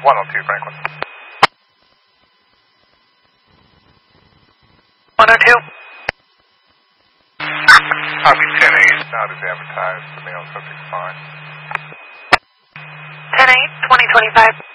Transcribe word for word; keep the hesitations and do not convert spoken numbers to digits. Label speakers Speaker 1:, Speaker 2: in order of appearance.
Speaker 1: one oh two Franklin.
Speaker 2: one oh two.
Speaker 1: Copy ten eight is not as advertised. The male subject fine.
Speaker 2: ten eight, twenty twenty-five.